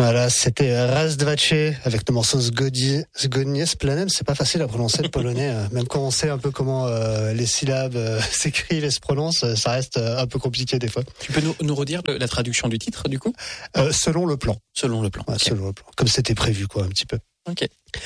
Voilà, c'était Razdvace avec le morceau Zgodnie Planem. C'est pas facile à prononcer le polonais, même quand on sait un peu comment les syllabes s'écrivent et se prononcent, ça reste un peu compliqué des fois. Tu peux nous redire la traduction du titre du coup ? Selon le plan. Selon le plan. Ouais, Okay. Selon le plan. Comme c'était prévu, quoi, un petit peu. Ok.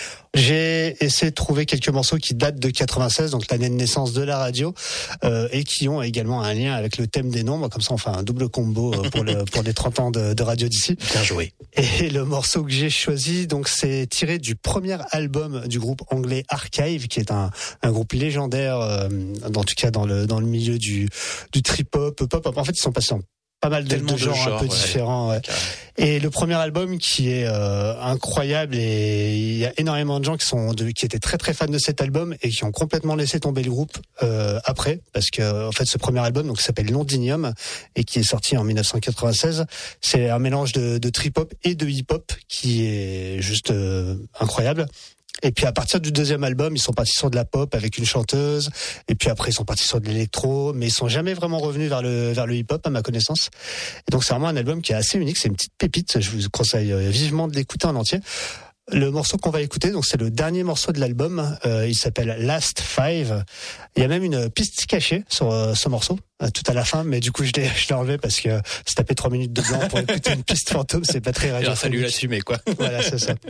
J'ai essayé de trouver quelques morceaux qui datent de 96, donc l'année de naissance de la radio, et qui ont également un lien avec le thème des nombres. Comme ça, on fait un double combo pour les 30 ans de radio d'ici. Bien joué. Et le morceau que j'ai choisi, donc, c'est tiré du premier album du groupe anglais Archive, qui est un groupe légendaire, en tout cas dans le milieu du trip-hop, pop-hop. En fait, ils sont passés en pas mal de genres un peu différents. Ouais. Et le premier album qui est incroyable, et il y a énormément de gens qui étaient très très fans de cet album et qui ont complètement laissé tomber le groupe après, parce que en fait ce premier album donc s'appelle Londinium et qui est sorti en 1996, c'est un mélange de trip-hop et de hip-hop qui est juste incroyable. Et puis à partir du deuxième album, ils sont partis sur de la pop avec une chanteuse. Et puis après, ils sont partis sur de l'électro, mais ils sont jamais vraiment revenus vers le hip-hop, à ma connaissance. Et donc c'est vraiment un album qui est assez unique. C'est une petite pépite. Je vous conseille vivement de l'écouter en entier. Le morceau qu'on va écouter, donc c'est le dernier morceau de l'album. Il s'appelle Last Five. Il y a même une piste cachée sur ce morceau, tout à la fin, mais du coup je l'ai enlevé parce que se taper 3 minutes dedans pour écouter une piste fantôme, c'est pas très radiophonique. Il a fallu l'assumer, quoi. Voilà, c'est ça.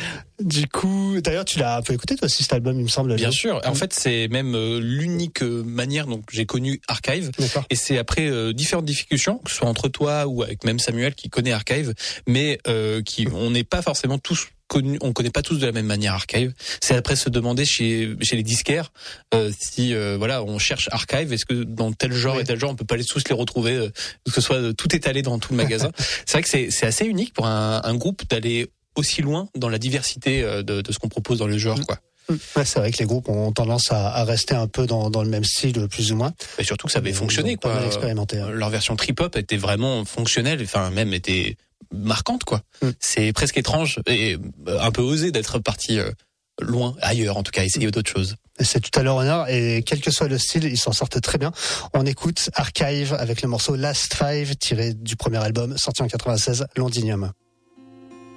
Du coup, d'ailleurs, tu l'as un peu écouté toi aussi cet album, il me semble. Bien sûr. En fait, c'est même l'unique manière dont j'ai connu Archive. D'accord. Et c'est après différentes discussions, que ce soit entre toi ou avec même Samuel qui connaît Archive, mais on n'est pas forcément tous connus, on connaît pas tous de la même manière Archive. C'est après se demander chez les disquaires si voilà, on cherche Archive, est-ce que dans tel genre et tel genre on peut pas tous les retrouver, que ce soit tout étalé dans tout le magasin. C'est vrai que c'est assez unique pour un groupe d'aller aussi loin dans la diversité de ce qu'on propose dans le genre, quoi. Ouais, c'est vrai que les groupes ont tendance à rester un peu dans le même style, plus ou moins. Et surtout que ça avait fonctionné, quoi. Pas mal expérimenté. Hein. Leur version trip-hop était vraiment fonctionnelle, enfin même était marquante, quoi. C'est presque étrange et un peu osé d'être parti loin, ailleurs en tout cas, essayer d'autres choses. Et c'est tout à leur honneur, et quel que soit le style, ils s'en sortent très bien. On écoute Archive avec le morceau Last Five tiré du premier album sorti en 96, Londinium.